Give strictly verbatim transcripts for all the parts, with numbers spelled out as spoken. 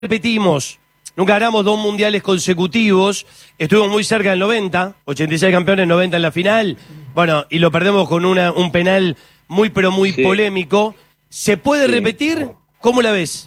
repetimos, nunca ganamos dos mundiales consecutivos, estuvimos muy cerca del noventa, ochenta y seis campeones, noventa en la final, bueno, y lo perdemos con una, un penal muy pero muy Sí. polémico. ¿Se puede Sí. repetir? ¿Cómo la ves?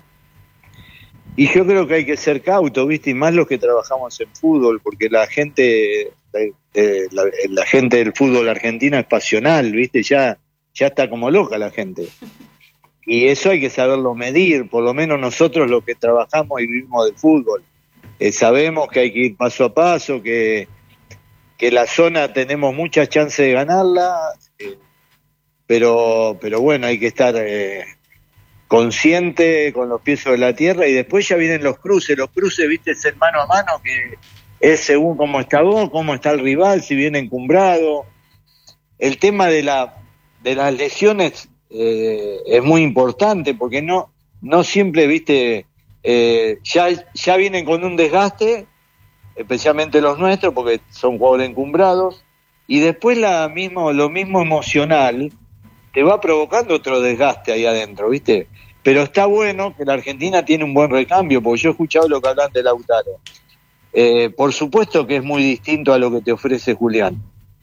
Y yo creo que hay que ser cauto, ¿viste? Y más los que trabajamos en fútbol, porque la gente, eh, eh, la, la gente del fútbol argentino es pasional, ¿viste? Ya, ya está como loca la gente. Y eso hay que saberlo medir, por lo menos nosotros los que trabajamos y vivimos del fútbol. Eh, sabemos que hay que ir paso a paso, que, que la zona tenemos muchas chances de ganarla, eh, pero, pero bueno, hay que estar... Eh, consciente, con los pies sobre la tierra, y después ya vienen los cruces. Los cruces, viste, es el mano a mano, que es según cómo está vos, cómo está el rival, si viene encumbrado. El tema de la de las lesiones eh, es muy importante, porque no no siempre, viste, eh, ya, ya vienen con un desgaste, especialmente los nuestros, porque son jugadores encumbrados, y después la misma, lo mismo emocional te va provocando otro desgaste ahí adentro, ¿viste? Pero está bueno que la Argentina tiene un buen recambio, porque yo he escuchado lo que hablan de Lautaro. Eh, por supuesto que es muy distinto a lo que te ofrece Julián.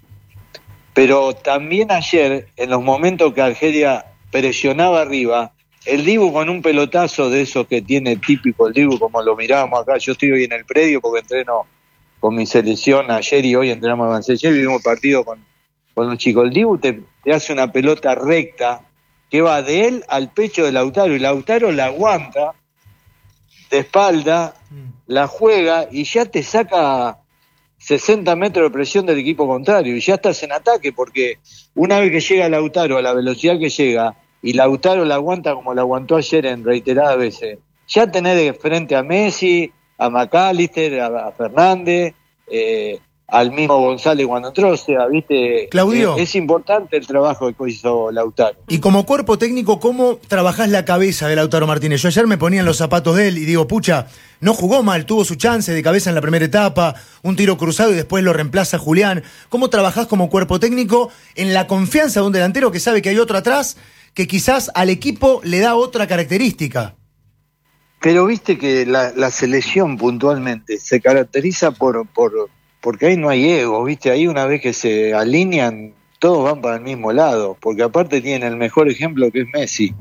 Pero también ayer, en los momentos que Argelia presionaba arriba, el Dibu con un pelotazo de esos que tiene típico el Dibu, como lo mirábamos acá, yo estoy hoy en el predio porque entreno con mi selección ayer y hoy entrenamos en Mancellé, vivimos el partido con, con los chicos. El Dibu te, te hace una pelota recta que va de él al pecho de Lautaro, y Lautaro la aguanta de espalda, la juega y ya te saca sesenta metros de presión del equipo contrario, y ya estás en ataque, porque una vez que llega Lautaro a la velocidad que llega, y Lautaro la aguanta como la aguantó ayer en reiteradas veces, ya tenés de frente a Messi, a McAllister, a, a Fernández, eh, al mismo González cuando entró, o sea, viste, Claudio, es, es importante el trabajo que hizo Lautaro. y como cuerpo técnico, ¿cómo trabajás la cabeza de Lautaro Martínez? Yo ayer me ponía en los zapatos de él y digo, pucha, no jugó mal, tuvo su chance de cabeza en la primera etapa, un tiro cruzado y después lo reemplaza Julián. ¿Cómo trabajás como cuerpo técnico en la confianza de un delantero que sabe que hay otro atrás, que quizás al equipo le da otra característica? Pero viste que la, la selección puntualmente se caracteriza por... por porque ahí no hay ego, ¿viste? Ahí una vez que se alinean, todos van para el mismo lado, porque aparte tienen el mejor ejemplo que es Messi.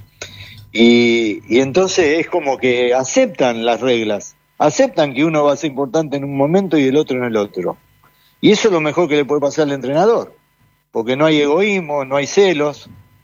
Y, y entonces es como que aceptan las reglas, aceptan que uno va a ser importante en un momento y el otro en el otro. Y eso es lo mejor que le puede pasar al entrenador, porque no hay egoísmo, no hay celos,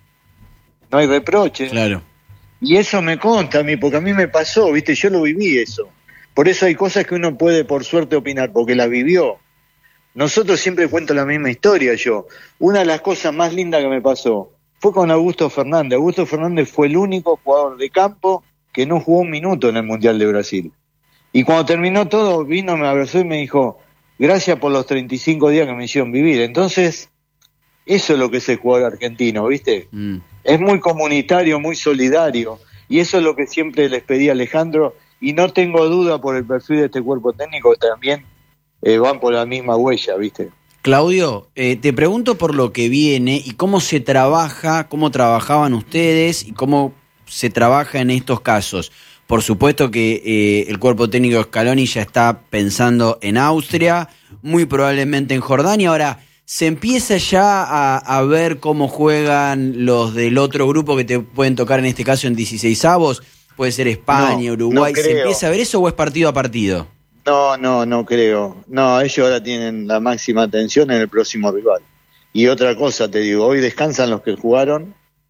no hay reproches. Claro. Y eso me consta a mí, porque a mí me pasó, ¿viste? Yo lo viví eso. Por eso hay cosas que uno puede, por suerte, opinar, porque las vivió. Nosotros siempre cuento la misma historia yo. Una de las cosas más lindas que me pasó fue con Augusto Fernández. Augusto Fernández fue el único jugador de campo que no jugó un minuto en el Mundial de Brasil. Y cuando terminó todo, vino, me abrazó y me dijo, gracias por los treinta y cinco días que me hicieron vivir. Entonces, eso es lo que es el jugador argentino, ¿viste? Mm. Es muy comunitario, muy solidario. Y eso es lo que siempre les pedí a Alejandro. Y no tengo duda por el perfil de este cuerpo técnico, que también eh, van por la misma huella, ¿viste? Claudio, eh, te pregunto por lo que viene y cómo se trabaja, cómo trabajaban ustedes y cómo se trabaja en estos casos. Por supuesto que eh, el cuerpo técnico de Scaloni ya está pensando en Austria, muy probablemente en Jordania. Ahora, ¿se empieza ya a, a ver cómo juegan los del otro grupo que te pueden tocar en este caso en dieciseisavos? Puede ser España, no, Uruguay. No ¿Se empieza a ver eso o es partido a partido? No, no, no creo. No, ellos ahora tienen la máxima atención en el próximo rival. Y otra cosa te digo, hoy descansan los que jugaron,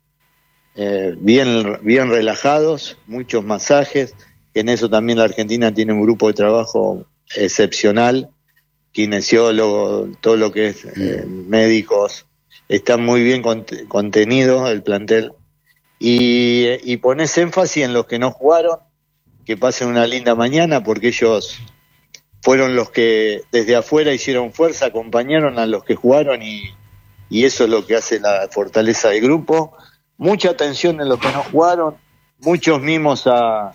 eh, bien, bien relajados, muchos masajes. En eso también la Argentina tiene un grupo de trabajo excepcional, kinesiólogos, todo lo que es eh, médicos. Está muy bien cont- contenido el plantel. Y, y pones énfasis en los que no jugaron, que pasen una linda mañana, porque ellos fueron los que desde afuera hicieron fuerza, acompañaron a los que jugaron, y, y eso es lo que hace la fortaleza del grupo. Mucha atención en los que no jugaron, muchos mimos a,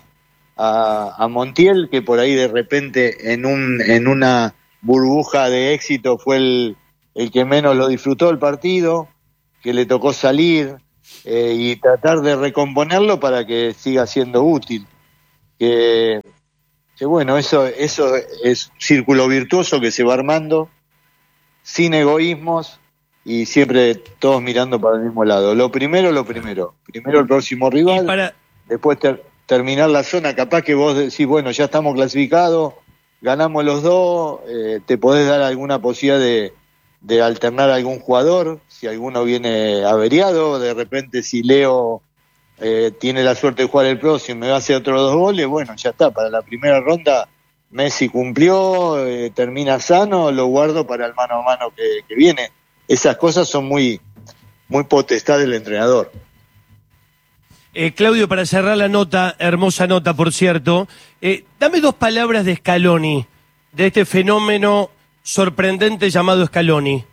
a, a Montiel, que por ahí de repente en, un, en una burbuja de éxito fue el, el que menos lo disfrutó el partido, que le tocó salir. Eh, y tratar de recomponerlo para que siga siendo útil. que, que bueno, eso, eso es un círculo virtuoso que se va armando, sin egoísmos y siempre todos mirando para el mismo lado. Lo primero, lo primero. Primero el próximo rival, para... después ter, terminar la zona. Capaz que vos decís, bueno, ya estamos clasificados, ganamos los dos, eh, te podés dar alguna posibilidad de, de alternar a algún jugador, si alguno viene averiado, de repente si Leo eh, tiene la suerte de jugar el próximo y me va a hacer otros dos goles, bueno, ya está, para la primera ronda Messi cumplió, eh, termina sano, lo guardo para el mano a mano que, que viene. Esas cosas son muy, muy potestad del entrenador. Eh, Claudio, para cerrar la nota, hermosa nota, por cierto, eh, dame dos palabras de Scaloni, de este fenómeno sorprendente llamado Scaloni.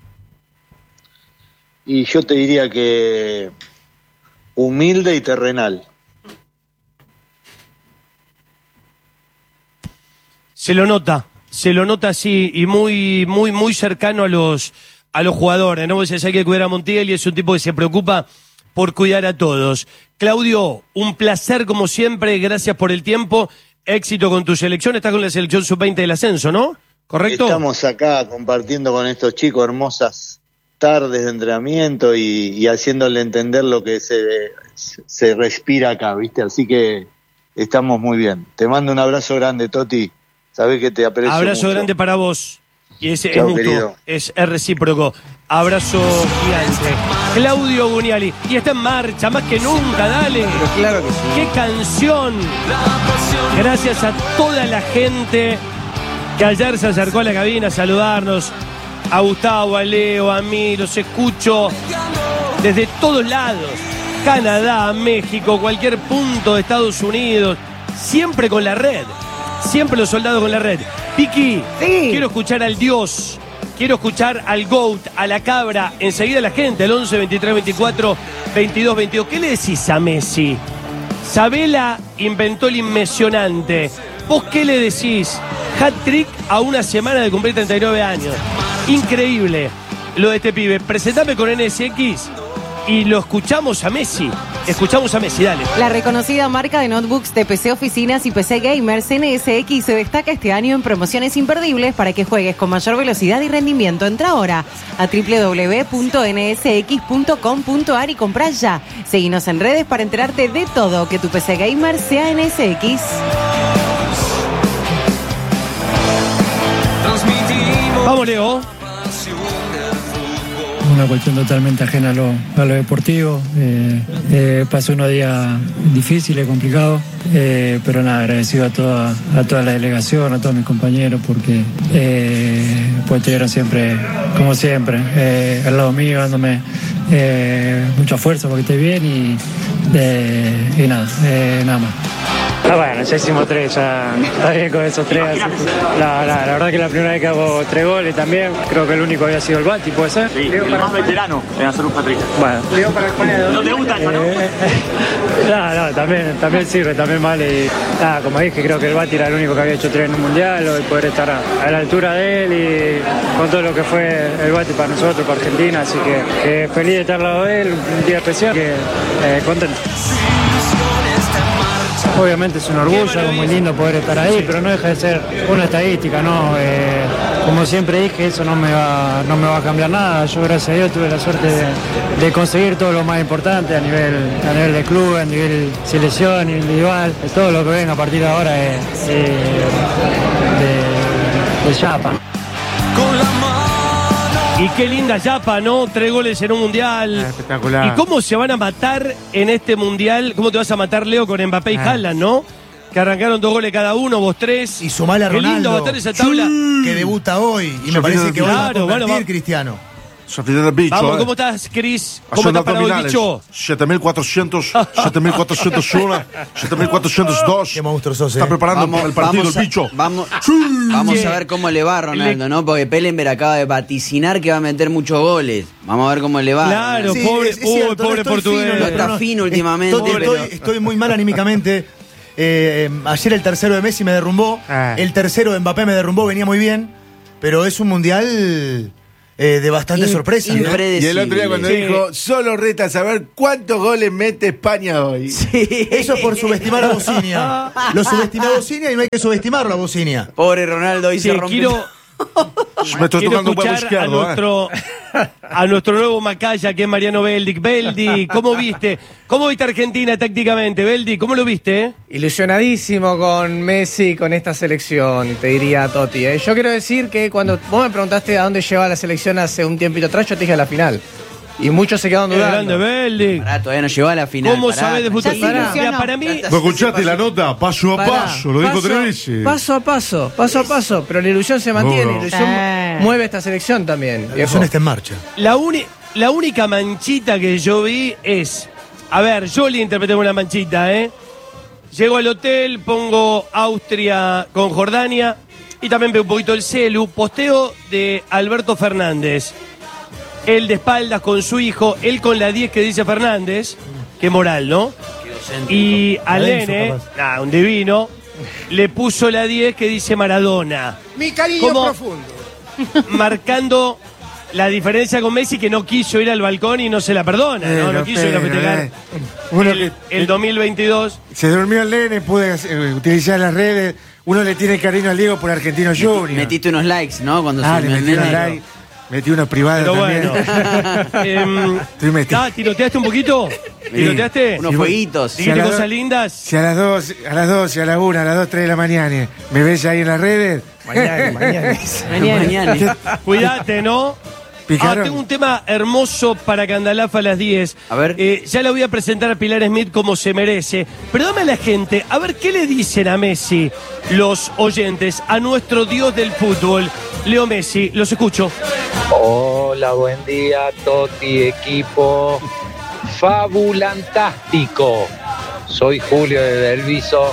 Y yo te diría que humilde y terrenal. Se lo nota, se lo nota así y muy, muy, muy cercano a los, a los jugadores, ¿no? Pues hay que cuidar a Montiel y es un tipo que se preocupa por cuidar a todos. Claudio, un placer como siempre, gracias por el tiempo, éxito con tu selección, estás con la selección sub veinte del ascenso, ¿no? ¿Correcto? Estamos acá compartiendo con estos chicos hermosas tardes de entrenamiento y, y haciéndole entender lo que se, se respira acá, ¿viste? Así que estamos muy bien. Te mando un abrazo grande, Toti. Sabés que te aprecio Abrazo mucho. grande para vos. Y ese Chau, es mutuo, querido. es, es recíproco. Abrazo gigante. Claudio Buniali. Y está en marcha, más que nunca, dale. Pero claro que sí. ¡Qué canción! Gracias a toda la gente que ayer se acercó a la cabina a saludarnos. A Gustavo, a Leo, a mí, los escucho desde todos lados. Canadá, México, cualquier punto de Estados Unidos. Siempre con la red. Siempre los soldados con la red. Piqui, Sí. quiero escuchar al Dios, quiero escuchar al GOAT, a la cabra. Enseguida la gente, el once, veintitrés, veinticuatro, veintidós, veintidós. ¿Qué le decís a Messi? Sabela inventó el inmesionante. ¿Vos qué le decís? Hat-trick a una semana de cumplir treinta y nueve años. Increíble lo de este pibe. Presentame con N S X y lo escuchamos a Messi. Escuchamos a Messi, dale. La reconocida marca de notebooks de P C Oficinas y P C Gamers N S X se destaca este año en promociones imperdibles para que juegues con mayor velocidad y rendimiento. Entra ahora a doble u doble u doble u punto ene ese equis punto com punto a r y comprá ya. Seguinos en redes para enterarte de todo. Que tu P C Gamer sea N S X. Vamos, Leo. Una cuestión totalmente ajena a lo, a lo deportivo. Eh, eh, pasó unos días difíciles, complicados, eh, pero nada, agradecido a toda, a toda la delegación, a todos mis compañeros, porque eh, pues estuvieron siempre, como siempre, eh, al lado mío, dándome eh, mucha fuerza porque estoy bien y, eh, y nada, eh, nada más. Ah, bueno, ya hicimos tres, ya está bien con esos tres. Así. La, la, la verdad que la primera vez que hago tres goles también, creo que el único había sido el Bati, ¿puede ser? Sí, el más veterano en hacer un hat-trick. Bueno. Leo para España, ¿no te gusta eso, no? Eh, no, no, también, también sirve, también vale. Y, nada, como dije, creo que el Bati era el único que había hecho tres en un mundial, y poder estar a, a la altura de él y con todo lo que fue el Bati para nosotros, para Argentina, así que, que feliz de estar al lado de él, un día especial, que eh, contento. Obviamente es un orgullo, es muy lindo poder estar ahí, pero no deja de ser una estadística, ¿no? Eh, como siempre dije, eso no me va, no me va a cambiar nada. Yo, gracias a Dios, tuve la suerte de, de conseguir todo lo más importante a nivel, a nivel de club, a nivel selección, individual. Todo lo que venga a partir de ahora es eh, de, de chapa. Y qué linda Yapa, ¿no? Tres goles en un mundial. Ah, espectacular. ¿Y cómo se van a matar en este mundial? ¿Cómo te vas a matar, Leo, con Mbappé y Ah. Haaland, no? Que arrancaron dos goles cada uno, vos tres. Y sumale a Qué lindo Ronaldo. va a estar esa tabla. Que debuta hoy. Y me parece que hoy va a Claro, bueno, convertir va- Cristiano. Sofrito del bicho, Vamos, eh. ¿cómo estás, Cris? ¿Cómo Haciendo estás parado el abdominales. bicho? siete mil cuatrocientos, siete mil cuatrocientos uno, siete mil cuatrocientos dos. Qué monstruo sos, Está eh. preparando el partido vamos el a, bicho. Vamos, vamos a ver cómo le va a Ronaldo, ¿no? Porque Pellenberg acaba de vaticinar que va a meter muchos goles. Vamos a ver cómo le va. Claro, Sí, pobre, es- es uy, cierto, no pobre estoy portugués. fino, No está fino últimamente, Estoy, pero- estoy- estoy muy mal anímicamente. Eh, eh, ayer el tercero de Messi me derrumbó. Ah. El tercero de Mbappé me derrumbó, venía muy bien. Pero es un mundial eh, de bastante In- sorpresa. ¿no? impredecible. Y el otro día cuando Sí. dijo, solo reta a saber cuántos goles mete España hoy. Sí. Eso es por subestimar a Bocinia. Lo subestima a Bocinia y no hay que subestimarlo a Bocinia. Pobre Ronaldo, hoy Sí, se rompió. quiero, Me estoy quiero tocando un huevo escuchar a izquierdo, ¿eh? nuestro, a nuestro nuevo Macaya, que es Mariano Beldi. Beldi, ¿cómo viste? ¿Cómo viste Argentina tácticamente, Beldi? ¿Cómo lo viste? eh? Ilusionadísimo con Messi, con esta selección, te diría Totti. ¿eh? Yo quiero decir que cuando vos me preguntaste a dónde llevaba la selección hace un tiempito atrás, yo te dije a la final. Y muchos se quedaron Qué grande, dudando. Beldi. Pará, todavía no llegó a la final. ¿Cómo pará. sabes de fútbol? Ya se ilusionó. Mira, para mí, ¿No escuchaste la nota? Paso a Pará, paso, lo dijo paso- tres veces. Paso a paso, paso a paso. Pero la ilusión se mantiene, No, no. la ilusión Sí. mueve esta selección también. La viejo. ilusión está en marcha. la, uni- la única manchita que yo vi es. A ver, yo le interpreté una manchita, ¿eh? Llego al hotel, pongo Austria con Jordania y también veo un poquito el celu. Posteo de Alberto Fernández. Él de espaldas con su hijo, él con la diez que dice Fernández. Qué moral, ¿no? Y al Denso, nene, capaz. nah, un divino, le puso la diez que dice Maradona. Mi cariño ¿Cómo? profundo. Marcando la diferencia con Messi, que no quiso ir al balcón y no se la perdona, ¿no? No Pero, quiso ir a pero, festejar eh. Uno el, que- el dos mil veintidós. Se durmió el nene, pude eh, utilizar las redes. Uno le tiene cariño al Diego por Argentino Junior. Metiste unos likes, ¿no? Cuando Ah, se le me metí unos likes. Metí unos privados Pero también. bueno. Em, Estoy metido. ah, ¿tiroteaste un poquito? ¿Tiroteaste? Unos fueguitos. Dijiste Si a la cosas do- lindas. Si a las dos, a las doce, a la una, a las dos, tres de la mañana, ¿me ves ahí en las redes? Mañana, mañana. Mañana. Cuídate, ¿no? Ah, Picaron. tengo un tema hermoso para Candalafa a las diez. A ver. Eh, ya la voy a presentar a Pilar Smith como se merece. Pero dame a la gente, a ver qué le dicen a Messi los oyentes, a nuestro dios del fútbol, Leo Messi. Los escucho. Hola, buen día, Toti, equipo. Fabulantástico. Soy Julio de Delviso.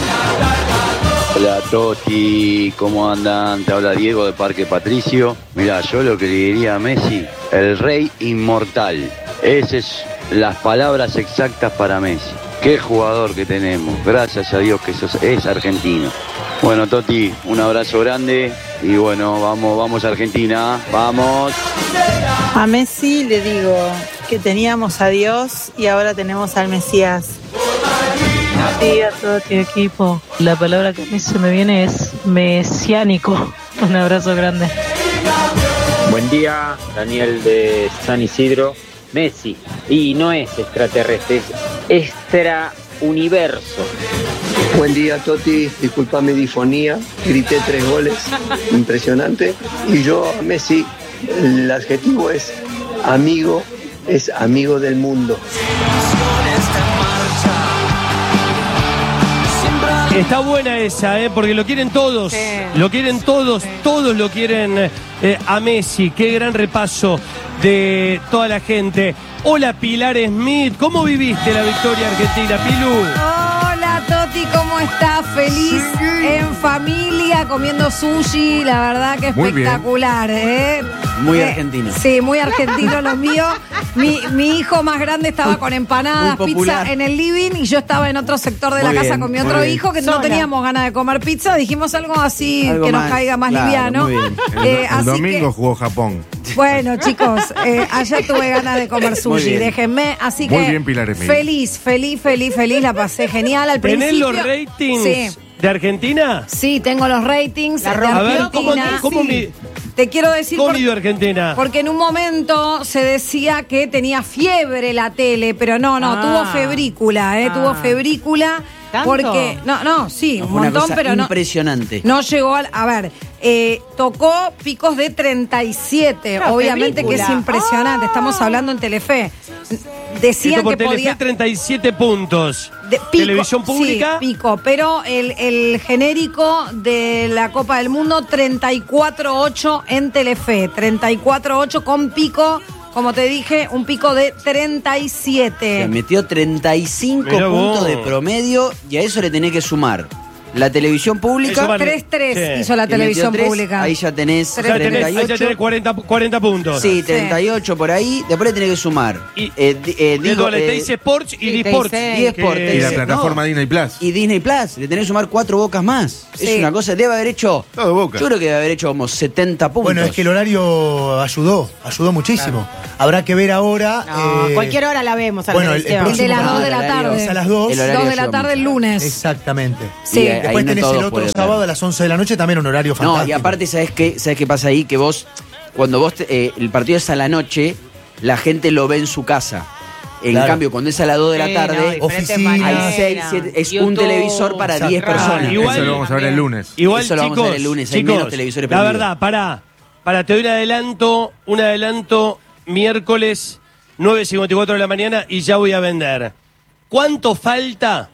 Hola Toti, ¿cómo andan? Te habla Diego de Parque Patricio. Mira, yo lo que le diría a Messi, el rey inmortal. Esas son las palabras exactas para Messi. Qué jugador que tenemos. Gracias a Dios que sos- es argentino. Bueno, Toti, un abrazo grande y bueno, vamos, vamos a Argentina, vamos. A Messi le digo que teníamos a Dios y ahora tenemos al Mesías. Sí, a todo tu equipo. La palabra que a mí se me viene es mesiánico. Un abrazo grande. Buen día, Daniel de San Isidro. Messi. Y no es extraterrestre, es extra universo. Buen día, Toti. Disculpa mi difonía. Grité tres goles. Impresionante. Y yo a Messi, el adjetivo es amigo, es amigo del mundo. Está buena esa, ¿eh? Porque lo quieren todos. Sí. Lo quieren todos. Todos lo quieren eh, a Messi. Qué gran repaso de toda la gente. Hola, Pilar Smith. ¿Cómo viviste la victoria argentina, Pilu? Hola Toti, ¿cómo estás? Feliz en familia, comiendo sushi, la verdad que Muy bien. espectacular, ¿eh? Muy Eh, argentino. Sí, muy argentino lo mío. Mi, mi hijo más grande estaba con empanadas, muy popular. pizza en el living y yo estaba en otro sector de Muy la casa bien, con mi muy otro bien. hijo que no Sola. teníamos ganas de comer pizza, dijimos algo así Algo que nos más, caiga más claro, liviano. muy bien. El, Eh, el así domingo que- jugó Japón. bueno, chicos, eh, ayer tuve ganas de comer Muy sushi, bien. déjenme. Así Muy que bien, Pilar Emil. feliz, feliz, feliz, feliz, la pasé genial al ¿Tenés principio. los ratings Sí, de Argentina? sí, tengo los ratings. La de rompió A ver, ¿cómo, Argentina. cómo, mi- Te quiero decir cómo por- midió Argentina? porque en un momento se decía que tenía fiebre la tele, pero no, no, Ah. tuvo febrícula, ¿eh? Ah. Tuvo febrícula. ¿Tanto? Porque, no, no, sí, un Fue una montón, cosa pero no. impresionante. No llegó al. A ver, eh, tocó picos de treinta y siete. Claro, Obviamente que es febrícula. impresionante. Ah. Estamos hablando en Telefe. Decían Esto por que Telefe, podía. treinta y siete puntos. de- pico, Televisión pública. Sí, pico, pero el, el genérico de la Copa del Mundo, treinta y cuatro ocho en Telefe. treinta y cuatro ocho con pico, como te dije, un pico de treinta y siete. Se metió treinta y cinco Mirá vos. puntos de promedio y a eso le tenés que sumar La televisión pública. tres tres Sí. hizo la que televisión metió tres, pública. Ahí ya tenés Ya tenés, treinta y ahí ya ocho. tenés cuarenta, cuarenta puntos. Sí, treinta y ocho por ahí. Después le tenés que sumar. Y- eh, di- eh, Digo, digo, le eh, Teis Sports y sí, Disports. Teis, diez por que- Y la Teis, plataforma no. Disney Plus. Y Disney Plus, le tenés que sumar cuatro bocas más. Sí. Es una cosa, debe haber hecho. Todo Boca. Yo creo que debe haber hecho como setenta puntos. Bueno, es que el horario ayudó, ayudó muchísimo. Habrá que ver ahora. No, eh, cualquier hora la vemos a la bueno, el- el televisión. El de las próximo dos de la horario tarde. es a las dos. El dos horario de la ayuda tarde el mucho. lunes. Exactamente. Sí. Y ahí Después no tenés todos el otro pueden ver. sábado a las once de la noche, también un horario fantástico. No, y aparte, ¿sabes qué? ¿Sabes qué pasa ahí? Que vos, cuando vos, te- eh, el partido es a la noche, la gente lo ve en su casa. En Claro. cambio, cuando es a las dos de la Sí, tarde, no, diferentes oficina. maneras. hay seis, siete, es un YouTube. televisor para Exacto. diez personas. Igual- Eso lo vamos a ver el lunes. Igual, Eso lo chicos, vamos a ver el lunes, hay chicos, menos televisores la prendidos. verdad, pará. Para, te doy un adelanto, un adelanto miércoles nueve cincuenta y cuatro de la mañana y ya voy a vender. ¿Cuánto falta?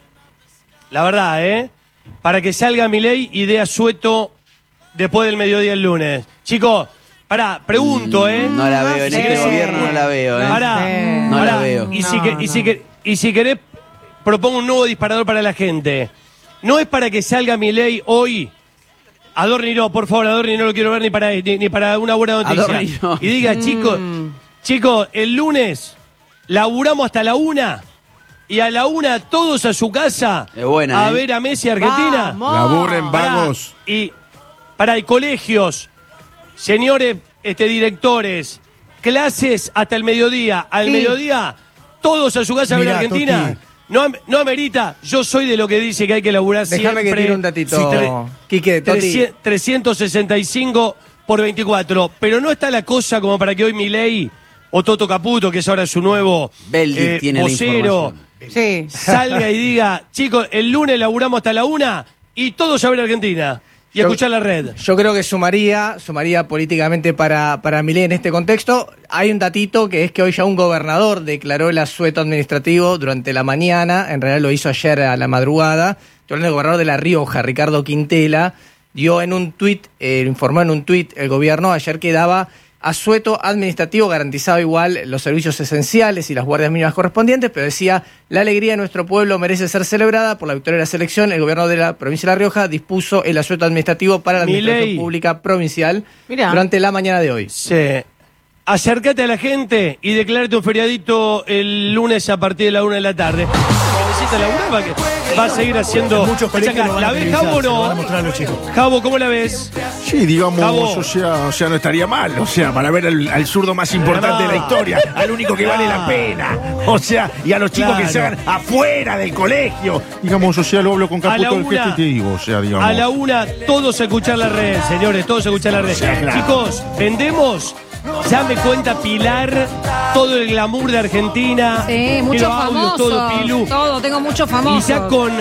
La verdad, ¿eh? Para que salga Milei y dé asueto después del mediodía el lunes. Chicos, pará, pregunto, ¿eh? No la veo, en sé. este gobierno no la veo, ¿eh? Pará, No pará. la veo. Y, si, No, que- y, no. si, que- y si querés, propongo un nuevo disparador para la gente. No es para que salga Milei hoy. Adorni no, por favor, Adorni no lo quiero ver ni para, ni, ni para una buena noticia. Adorni no. Y diga, chicos, chicos, el lunes laburamos hasta la una y a la una todos a su casa Es buena, a ¿eh? ver a Messi Argentina. Vamos. Laburen, Pará. vagos. Y para hay colegios, señores este, directores, clases hasta el mediodía. Al Sí. mediodía, todos a su casa a ver Mirá, Argentina. Toti. No, am- no amerita. Yo soy de lo que dice que hay que laburar Déjame siempre. que tire un datito, Sí, tre- Quique, Toti. trescientos trescientos sesenta y cinco por veinticuatro. Pero no está la cosa como para que hoy Milei o Toto Caputo, que es ahora su nuevo Beldi eh, tiene la vocero, información. Sí. salga y diga, chicos, el lunes laburamos hasta la una y todos a ver Argentina y a Yo- escuchar la red. Yo creo que sumaría, sumaría políticamente para, para Milei en este contexto. Hay un datito que es que hoy ya un gobernador declaró el asueto administrativo durante la mañana, en realidad lo hizo ayer a la madrugada. Estoy hablando del gobernador de La Rioja, Ricardo Quintela, dio en un tuit, eh, informó en un tuit el gobierno ayer que daba asueto administrativo garantizado igual los servicios esenciales y las guardias mínimas correspondientes, pero decía, la alegría de nuestro pueblo merece ser celebrada por la victoria de la selección. El gobierno de la provincia de La Rioja dispuso el asueto administrativo para la administración Milei. pública provincial Mirá. durante la mañana de hoy. Sí. Acércate a la gente y declárate un feriadito el lunes a partir de la una de la tarde. Necesita laburar, va, que va a seguir haciendo. Muchos colegios Chaca, lo van a ¿la ves, televisar, Jabo, o se lo van a no? mostrar a los chicos. Jabo, ¿cómo la ves? Sí, digamos, Cabo. o sea, o sea, no estaría mal, o sea, para ver al, al zurdo más importante de la historia, al único que vale la pena, o sea, y a los chicos que se Claro. hagan afuera del colegio. Digamos, o sea, lo hablo con A la Caputo del una. gesto y te digo, o sea, digamos. A la una, todos a escuchar la red, señores, todos a escuchar la red. claro. Chicos, vendemos. Ya me cuenta Pilar todo el glamour de Argentina. Sí, muchos Quiero audios, famosos. todo Pilu. Todo, tengo muchos Y famosos. ya con,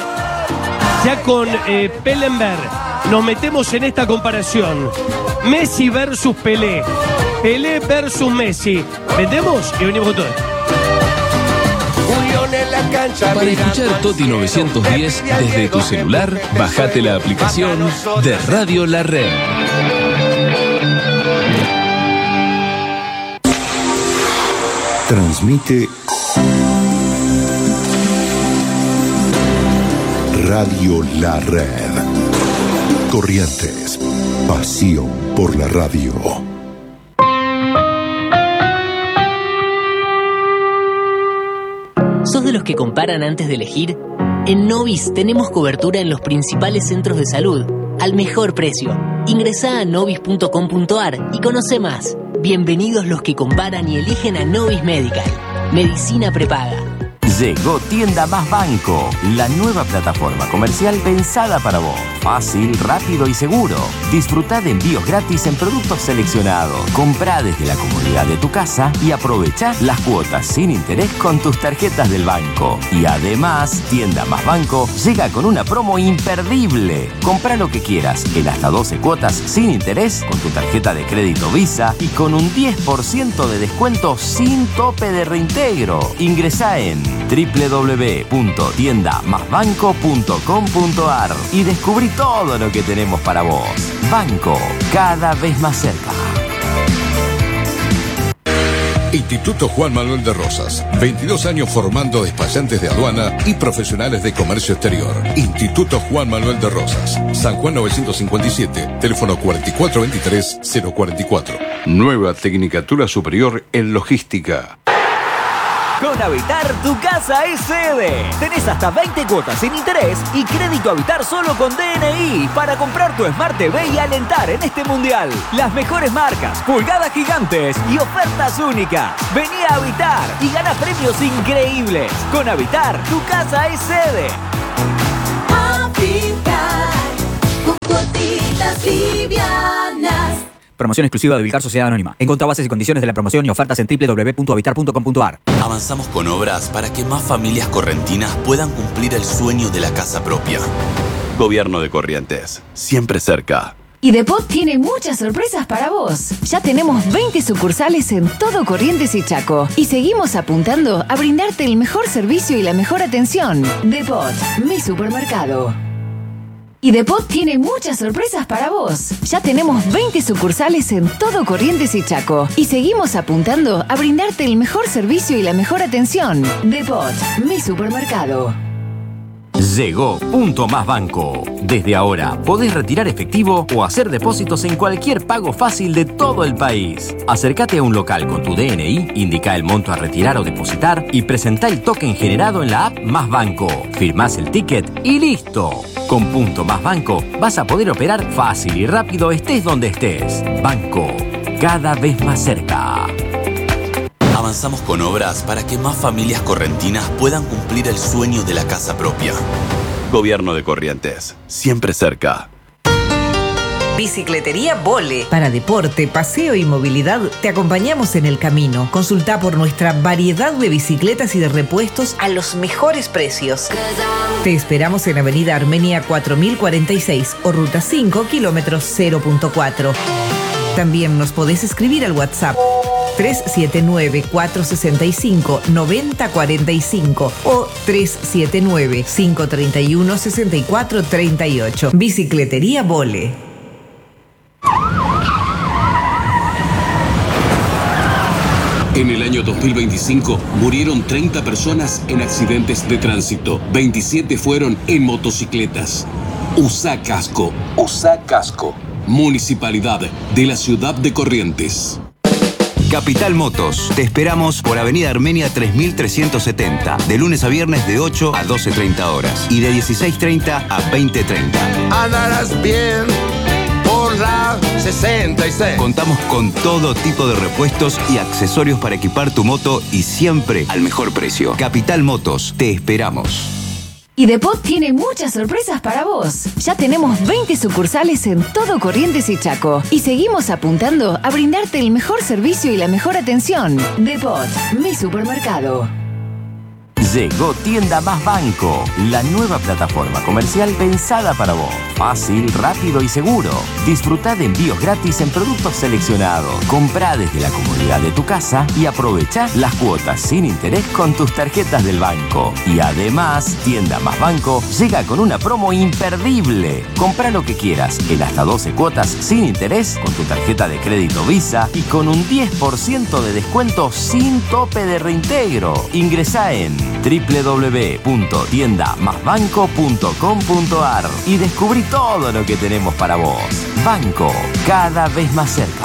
ya con eh, Pellenberg nos metemos en esta comparación. Messi versus Pelé. Pelé versus Messi. ¿Vendemos? Y venimos con todo esto. Para escuchar Toti novecientos diez desde tu celular, bajate la aplicación de Radio La Red. Transmite Radio La Red. Corrientes, pasión por la radio. ¿Sos de los que comparan antes de elegir? En Novis tenemos cobertura en los principales centros de salud, al mejor precio. Ingresá a novis punto com punto ar y conoce más. Bienvenidos los que comparan y eligen a Novis Medical. Medicina prepaga. Llegó Tienda Más Banco, la nueva plataforma comercial pensada para vos. Fácil, rápido y seguro. Disfrutá de envíos gratis en productos seleccionados. Comprá desde la comodidad de tu casa y aprovechá las cuotas sin interés con tus tarjetas del banco. Y además, Tienda Más Banco llega con una promo imperdible. Comprá lo que quieras en hasta doce cuotas sin interés con tu tarjeta de crédito Visa y con un diez por ciento de descuento sin tope de reintegro. Ingresá en doble u doble u doble u punto tienda más banco punto com punto ar y descubrí todo lo que tenemos para vos. Banco, cada vez más cerca. Instituto Juan Manuel de Rosas. veintidós años formando despachantes de aduana y profesionales de comercio exterior. Instituto Juan Manuel de Rosas. San Juan novecientos cincuenta y siete. Teléfono cuatro cuatro dos tres cero cuatro cuatro. Nueva Tecnicatura Superior en Logística. Con Habitar, tu casa es sede. Tenés hasta veinte cuotas sin interés y crédito Habitar solo con D N I para comprar tu Smart T V y alentar en este mundial. Las mejores marcas, pulgadas gigantes y ofertas únicas. Vení a Habitar y gana premios increíbles. Con Habitar, tu casa es sede. Habitar, con cuotitas livianas. Promoción exclusiva de Vilcar Sociedad Anónima. Encontrá bases y condiciones de la promoción y ofertas en doble u doble u doble u punto habitar punto com punto a r. Avanzamos con obras para que más familias correntinas puedan cumplir el sueño de la casa propia. Gobierno de Corrientes, siempre cerca. Y Depot tiene muchas sorpresas para vos. Ya tenemos veinte sucursales en todo Corrientes y Chaco. Y seguimos apuntando a brindarte el mejor servicio y la mejor atención. Depot, mi supermercado. Y Depot tiene muchas sorpresas para vos. Ya tenemos veinte sucursales en todo Corrientes y Chaco. Y seguimos apuntando a brindarte el mejor servicio y la mejor atención. Depot, mi supermercado. Llegó Punto Más Banco. Desde ahora podés retirar efectivo o hacer depósitos en cualquier pago fácil de todo el país. Acércate a un local con tu D N I, indica el monto a retirar o depositar y presentá el token generado en la app Más Banco. Firmás el ticket y listo. Con Punto Más Banco vas a poder operar fácil y rápido estés donde estés. Banco, cada vez más cerca. Avanzamos con obras para que más familias correntinas puedan cumplir el sueño de la casa propia. Gobierno de Corrientes, siempre cerca. Bicicletería Vole. Para deporte, paseo y movilidad, te acompañamos en el camino. Consulta por nuestra variedad de bicicletas y de repuestos a los mejores precios. Te esperamos en Avenida Armenia cuatro mil cuarenta y seis o Ruta cinco, kilómetros cero punto cuatro. También nos podés escribir al WhatsApp tres siete nueve, cuatro seis cinco, nueve cero cuatro cinco o tres siete nueve, cinco tres uno, seis cuatro tres ocho. Bicicletería Vole. En el año dos mil veinticinco murieron treinta personas en accidentes de tránsito. veintisiete fueron en motocicletas. Usá casco. Usá casco. Municipalidad de la Ciudad de Corrientes. Capital Motos. Te esperamos por Avenida Armenia tres mil trescientos setenta. De lunes a viernes de ocho a doce treinta horas. Y de dieciséis treinta a veinte treinta. Andarás bien por la sesenta y seis. Contamos con todo tipo de repuestos y accesorios para equipar tu moto y siempre al mejor precio. Capital Motos. Te esperamos. Y Depot tiene muchas sorpresas para vos. Ya tenemos veinte sucursales en todo Corrientes y Chaco. Y seguimos apuntando a brindarte el mejor servicio y la mejor atención. Depot, mi supermercado. Llegó Tienda Más Banco, la nueva plataforma comercial pensada para vos. Fácil, rápido y seguro. Disfrutá de envíos gratis en productos seleccionados. Comprá desde la comodidad de tu casa y aprovechá las cuotas sin interés con tus tarjetas del banco. Y además, Tienda Más Banco llega con una promo imperdible. Comprá lo que quieras en hasta doce cuotas sin interés con tu tarjeta de crédito Visa y con un diez por ciento de descuento sin tope de reintegro. Ingresá en doble u doble u doble u punto tienda más banco punto com punto a r y descubrí todo lo que tenemos para vos. Banco, cada vez más cerca.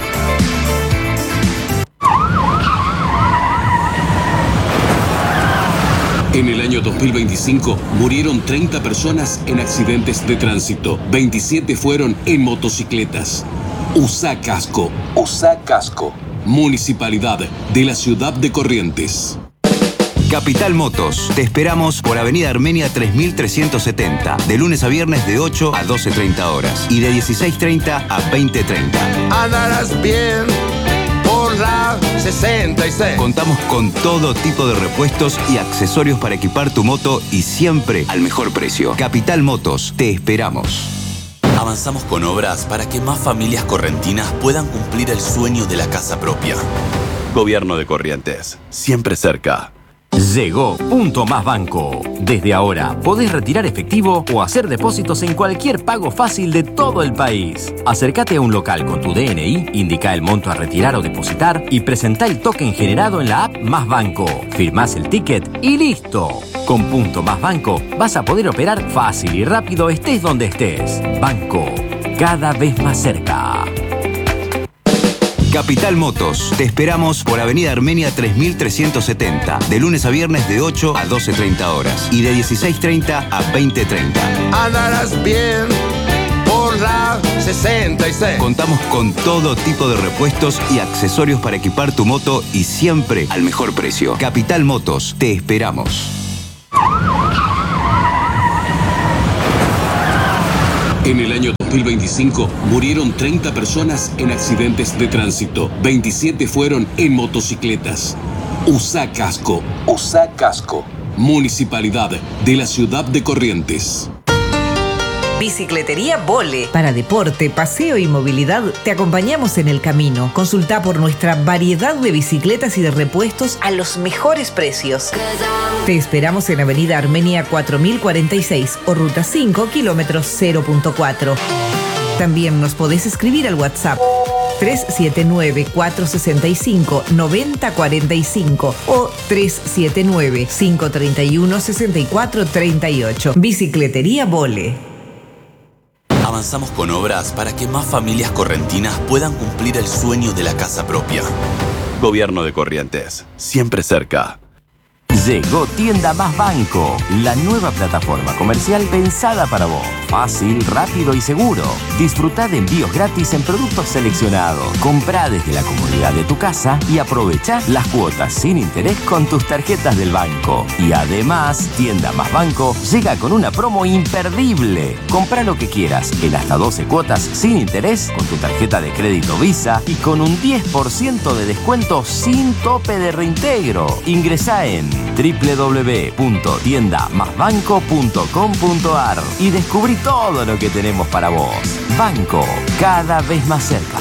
En el año dos mil veinticinco murieron treinta personas en accidentes de tránsito. veintisiete fueron en motocicletas. Usá casco. Usá casco. Municipalidad de la Ciudad de Corrientes. Capital Motos. Te esperamos por Avenida Armenia tres mil trescientos setenta. De lunes a viernes de ocho a doce treinta horas. Y de dieciséis treinta a veinte treinta. Andarás bien por la sesenta y seis. Contamos con todo tipo de repuestos y accesorios para equipar tu moto y siempre al mejor precio. Capital Motos. Te esperamos. Avanzamos con obras para que más familias correntinas puedan cumplir el sueño de la casa propia. Gobierno de Corrientes, siempre cerca. Llegó Punto Más Banco. Desde ahora podés retirar efectivo o hacer depósitos en cualquier pago fácil de todo el país. Acércate a un local con tu D N I, indica el monto a retirar o depositar y presentá el token generado en la app Más Banco. Firmás el ticket y listo. Con Punto Más Banco vas a poder operar fácil y rápido estés donde estés. Banco, cada vez más cerca. Capital Motos. Te esperamos por Avenida Armenia tres mil trescientos setenta. De lunes a viernes de ocho a doce treinta horas. Y de dieciséis treinta a veinte treinta. Andarás bien por la sesenta y seis. Contamos con todo tipo de repuestos y accesorios para equipar tu moto y siempre al mejor precio. Capital Motos. Te esperamos. En el año dos mil veinticinco murieron treinta personas en accidentes de tránsito. veintisiete fueron en motocicletas. Usa casco. Usa casco. Municipalidad de la ciudad de Corrientes. Bicicletería Vole. Para deporte, paseo y movilidad, te acompañamos en el camino. Consulta por nuestra variedad de bicicletas y de repuestos a los mejores precios. Te esperamos en Avenida Armenia cuatro mil cuarenta y seis o Ruta cinco, kilómetro cero punto cuatro. También nos podés escribir al WhatsApp tres siete nueve, cuatro seis cinco, nueve cero cuatro cinco o tres siete nueve, cinco tres uno, seis cuatro tres ocho. Bicicletería Vole. Avanzamos con obras para que más familias correntinas puedan cumplir el sueño de la casa propia. Gobierno de Corrientes, siempre cerca. Llegó Tienda Más Banco, la nueva plataforma comercial pensada para vos. Fácil, rápido y seguro. Disfrutá de envíos gratis en productos seleccionados. Comprá desde la comodidad de tu casa y aprovechá las cuotas sin interés con tus tarjetas del banco. Y además, Tienda Más Banco llega con una promo imperdible. Comprá lo que quieras en hasta doce cuotas sin interés con tu tarjeta de crédito Visa y con un diez por ciento de descuento sin tope de reintegro. Ingresá en doble u doble u doble u punto tienda más banco punto com punto a r y descubrí todo lo que tenemos para vos. Banco, cada vez más cerca.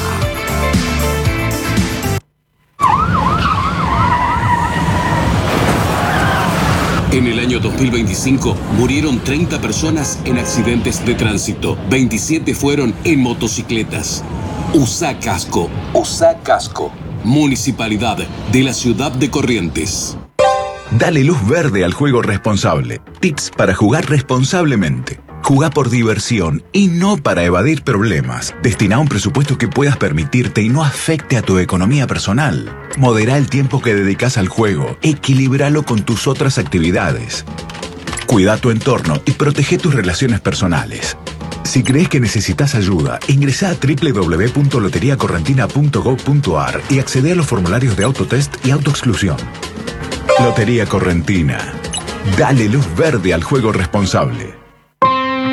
En el año dos mil veinticinco murieron treinta personas en accidentes de tránsito. veintisiete fueron en motocicletas. Usa casco. Usa casco. Municipalidad de la ciudad de Corrientes. Dale luz verde al juego responsable. Tips para jugar responsablemente. Jugá por diversión y no para evadir problemas. Destina un presupuesto que puedas permitirte y no afecte a tu economía personal. Modera el tiempo que dedicas al juego. Equilíbralo con tus otras actividades. Cuida tu entorno y protege tus relaciones personales. Si crees que necesitas ayuda, ingresa a doble u doble u doble u punto lotería correntina punto gob punto a r y accede a los formularios de autotest y autoexclusión. Lotería Correntina. Dale luz verde al juego responsable.